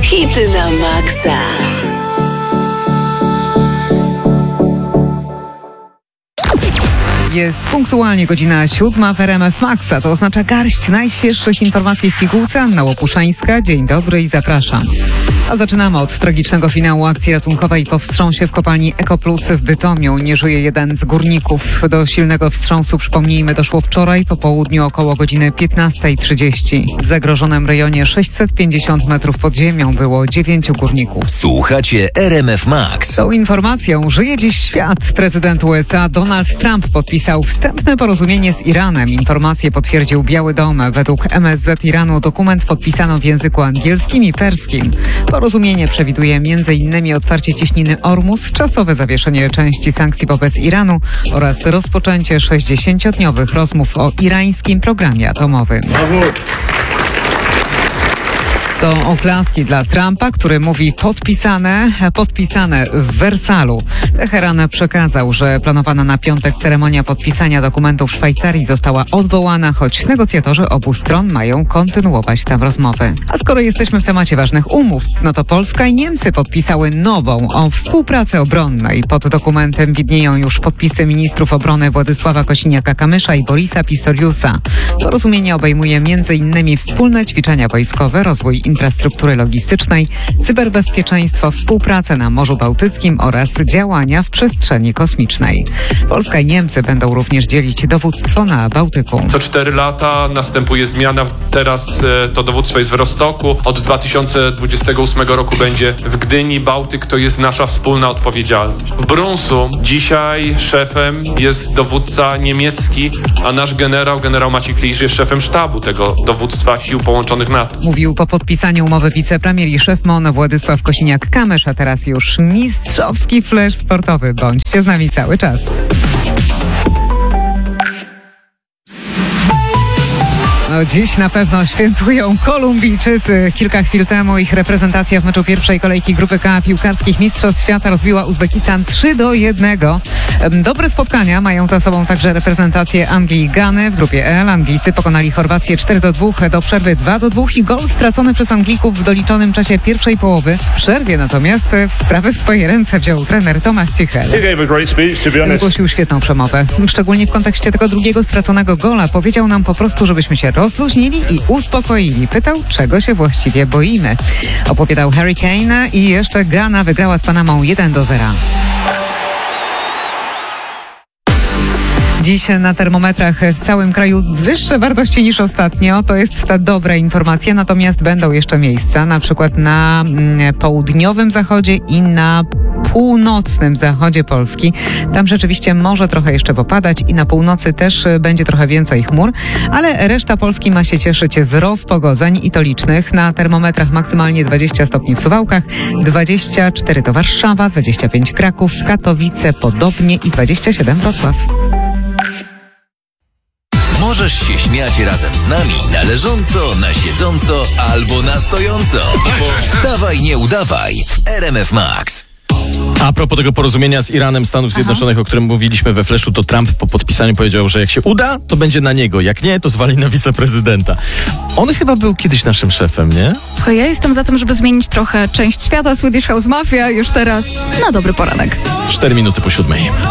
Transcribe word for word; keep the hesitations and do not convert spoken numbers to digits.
Hity na maksa. Jest punktualnie godzina siódma w R M F Maxa. To oznacza garść najświeższych informacji w pigułce. Anna Łopuszańska. Dzień dobry i zapraszam. A zaczynamy od tragicznego finału akcji ratunkowej po wstrząsie w kopalni Ekoplus w Bytomiu. Nie żyje jeden z górników. Do silnego wstrząsu, przypomnijmy, doszło wczoraj po południu około godziny piętnasta trzydzieści. W zagrożonym rejonie sześćset pięćdziesiąt metrów pod ziemią było dziewięciu górników. Słuchacie R M F Max. Tą informacją żyje dziś świat. Prezydent U S A Donald Trump podpisał wstępne porozumienie z Iranem. Informację potwierdził Biały Dom. Według M S Z Iranu dokument podpisano w języku angielskim i perskim. Porozumienie przewiduje między innymi otwarcie cieśniny Ormus, czasowe zawieszenie części sankcji wobec Iranu oraz rozpoczęcie sześćdziesięciodniowych rozmów o irańskim programie atomowym. To oklaski dla Trumpa, który mówi podpisane, podpisane w Wersalu. Teheran przekazał, że planowana na piątek ceremonia podpisania dokumentów w Szwajcarii została odwołana, choć negocjatorzy obu stron mają kontynuować tam rozmowy. A skoro jesteśmy w temacie ważnych umów, no to Polska i Niemcy podpisały nową o współpracy obronnej. Pod dokumentem widnieją już podpisy ministrów obrony Władysława Kosiniaka-Kamysza i Borisa Pistoriusa. Porozumienie obejmuje między innymi wspólne ćwiczenia wojskowe, rozwój infrastruktury logistycznej, cyberbezpieczeństwo, współpracę na Morzu Bałtyckim oraz działania w przestrzeni kosmicznej. Polska i Niemcy będą również dzielić dowództwo na Bałtyku. Co cztery lata następuje zmiana. Teraz e, to dowództwo jest w Rostoku. Od dwa tysiące dwudziestego ósmego roku będzie w Gdyni. Bałtyk to jest nasza wspólna odpowiedzialność. W Brunsu dzisiaj szefem jest dowódca niemiecki, a nasz generał, generał Maciej Klisz, jest szefem sztabu tego dowództwa Sił Połączonych NATO. Mówił po podpisaniu umowy wicepremier i szef M O N Władysław Kosiniak-Kamysz, a teraz już mistrzowski flash sportowy. Bądźcie z nami cały czas. No, dziś na pewno świętują Kolumbijczycy. Kilka chwil temu ich reprezentacja w meczu pierwszej kolejki Grupy K piłkarskich Mistrzostw Świata rozbiła Uzbekistan trzy do jednego. Dobre spotkania mają za sobą także reprezentacje Anglii i Gany. W grupie L Anglicy pokonali Chorwację cztery do dwóch, do przerwy dwa do dwóch i gol stracony przez Anglików w doliczonym czasie pierwszej połowy. W przerwie natomiast sprawy w swoje ręce wziął trener Thomas Tuchel. Wygłosił świetną przemowę. Szczególnie w kontekście tego drugiego straconego gola powiedział nam po prostu, żebyśmy się rozluźnili i uspokoili. Pytał, czego się właściwie boimy. Opowiadał Harry Kane i jeszcze Gana wygrała z Panamą jeden do zera. Dziś na termometrach w całym kraju wyższe wartości niż ostatnio. To jest ta dobra informacja, natomiast będą jeszcze miejsca, na przykład na mm, południowym zachodzie i na północnym zachodzie Polski. Tam rzeczywiście może trochę jeszcze popadać i na północy też będzie trochę więcej chmur, ale reszta Polski ma się cieszyć z rozpogodzeń i to licznych. Na termometrach maksymalnie dwadzieścia stopni w Suwałkach, dwadzieścia cztery to Warszawa, dwadzieścia pięć Kraków, Katowice podobnie i dwadzieścia siedem Wrocław. Możesz się śmiać razem z nami na leżąco, na siedząco albo na stojąco. Wstawaj, nie udawaj w R M F Max. A propos tego porozumienia z Iranem Stanów Zjednoczonych, Aha. o którym mówiliśmy we Flashu, to Trump po podpisaniu powiedział, że jak się uda, to będzie na niego. Jak nie, to zwali na wiceprezydenta. On chyba był kiedyś naszym szefem, nie? Słuchaj, ja jestem za tym, żeby zmienić trochę część świata. Swedish House Mafia już teraz na dobry poranek. Cztery minuty po siódmej.